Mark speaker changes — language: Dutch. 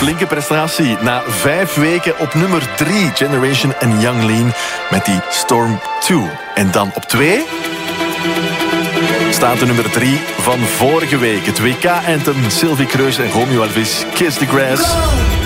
Speaker 1: flinke prestatie. Na 5 weken op nummer 3. Generation en Young Lean met die Storm 2. En dan op 2... staat de nummer 3 van vorige week. Het WK-anthem Sylvie Kreus en Romeo Elvis, Kiss the Grass.